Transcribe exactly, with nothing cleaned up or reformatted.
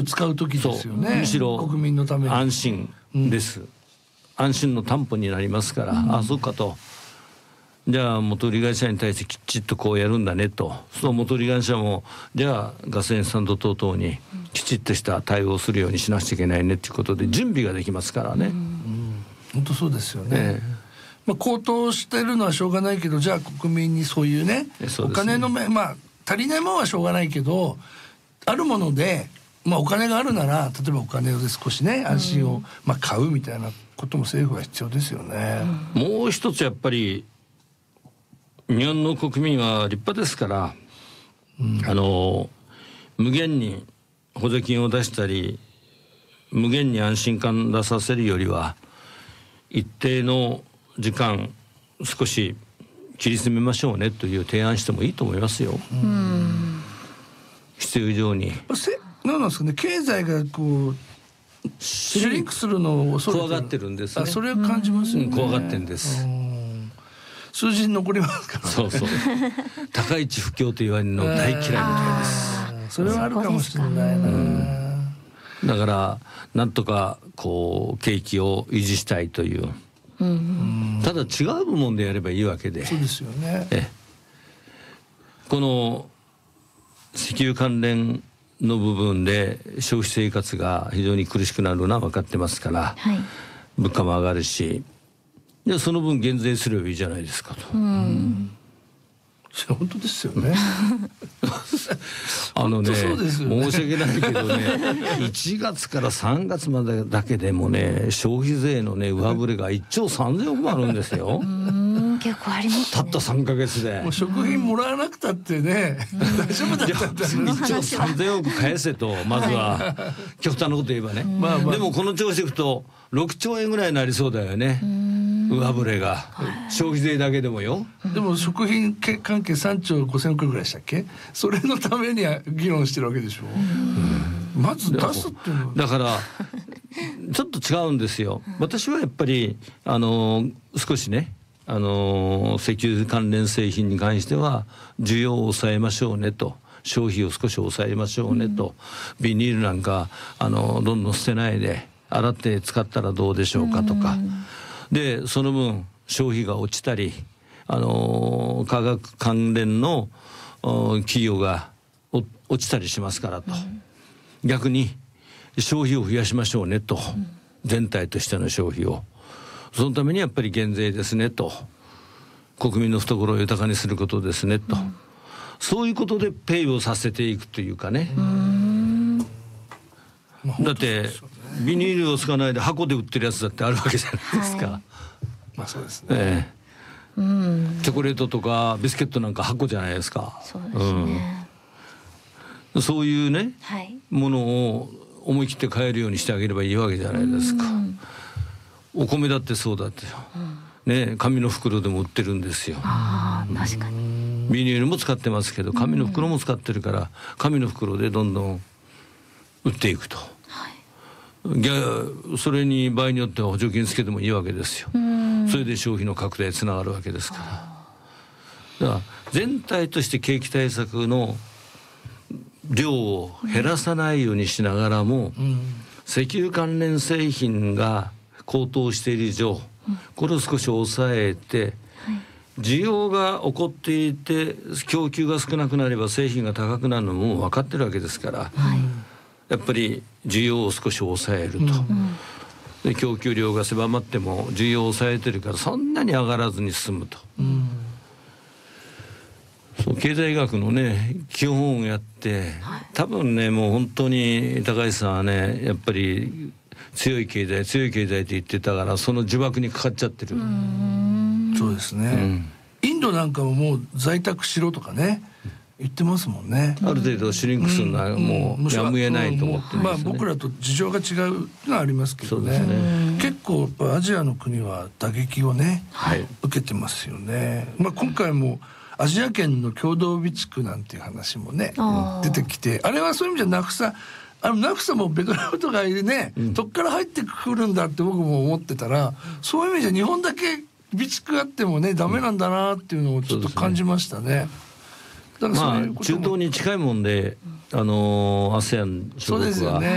使う時ですよね。 むしろ国民のために安心です、うん、安心の担保になりますから、うん、あそうかと、じゃあ元売り会社に対してきちっとこうやるんだねと、その元売り会社もじゃあガソリンスタンド等々にきちっとした対応をするようにしなくちゃいけないねっていうことで準備ができますからね、うんうん、 本当そうですよね、えーまあ、高騰してるのはしょうがないけど、じゃあ国民にそういうね、お金の面、まあ足りないものはしょうがないけど、あるもので、まあ、お金があるなら例えばお金で少しね安心を、まあ、買うみたいなことも政府は必要ですよね、 うん、もう一つやっぱり日本の国民は立派ですから、うん、あの無限に補助金を出したり無限に安心感出させるよりは一定の時間少し切り詰めましょうねという提案してもいいと思いますよ、うん、必要以上に何なんですかね、経済がこうシュリンクするのを恐れてる、 怖がってるんですね。 あそれを感じますよね、 うん、怖がってるんです。 数字に残りますからね。 そうそう高市不況と言われるの大嫌いみたいです。 それはあるかもしれないな、うん、 だからなんとかこう景気を維持したいという、うん、ただ違う部門でやればいいわけで、 そうですよね。 えこの石油関連の部分で消費生活が非常に苦しくなるのは分かってますから、はい、物価も上がるし、じゃあその分減税すればいいじゃないですかと、うん、 本当ですよねあのね、 そうですよね、 申し訳ないけどねいちがつからさんがつまでだけでもね消費税のね上振れがいっちょうさんぜんおくもあるんですよ。 うん結構ありますね。 たったさんかげつでもう食品もらわなくたってね、うん、大丈夫だったんだよ。 いっちょうさんぜんおく返せとまずは、はい、極端なこと言えばね、まあまあ、でもこの調子いくとろくちょうえんぐらいになりそうだよね、上振れが消費税だけでもよ。 でも食品関係さんちょうごせんおくぐらいしたっけ、それのためには議論してるわけでしょ、うん、まず出すっていうのはだからちょっと違うんですよ。私はやっぱりあの少しねあの石油関連製品に関しては需要を抑えましょうねと、消費を少し抑えましょうねと、うん、ビニールなんかあのどんどん捨てないで洗って使ったらどうでしょうかとか、うん、でその分消費が落ちたりあの化学関連の企業が落ちたりしますからと、うん、逆に消費を増やしましょうねと、うん、全体としての消費を、そのためにやっぱり減税ですねと、国民の懐を豊かにすることですねと、うん、そういうことでペイをさせていくというかね、うーんだってビニールを使わないで箱で売ってるやつだってあるわけじゃないですか、はい、 まあそうですね、 ええ、うんチョコレートとかビスケットなんか箱じゃないですか。 そうですね、 うん、そういうね、はい、ものを思い切って買えるようにしてあげればいいわけじゃないですか。お米だってそうだってよ、うんね、紙の袋でも売ってるんですよ。 あ確かにビニールも使ってますけど紙の袋も使ってるから、紙の袋でどんどん売っていくと、はい、それに場合によっては補助金つけてもいいわけですよ。それで消費の拡大につながるわけですから、だから全体として景気対策の量を減らさないようにしながらも、うん、石油関連製品が高騰している以上、うん、これを少し抑えて、はい、需要が起こっていて供給が少なくなれば製品が高くなるのも分かってるわけですから、はい、やっぱり需要を少し抑えると、うん、で供給量が狭まっても需要を抑えてるからそんなに上がらずに済むと、うん、そう経済学のね基本をやって、はい、多分ねもう本当に高橋さんはねやっぱり強い経済強い経済って言ってたからその呪縛にかかっちゃってる。うーんそうですね、うん、インドなんかももう在宅しろとかね言ってますもんね。 ある程度シュリンクするのはもうやむを得ないと思ってますね、うんうんまあ、 僕らと事情が違うのはありますけど ね, ね結構やっぱアジアの国は打撃をね、はい、受けてますよね、まあ、今回もアジア圏の共同備蓄なんていう話もね出てきて、あれはそういう意味じゃなくさあのナフサもベトナムとかでね、うん、どっから入ってくるんだって僕も思ってたら、そういう意味じゃ日本だけ備蓄あってもねダメなんだなっていうのをちょっと感じましたね。 だからそういうこともまあ中東に近いもんで、あのー、アセアン諸国は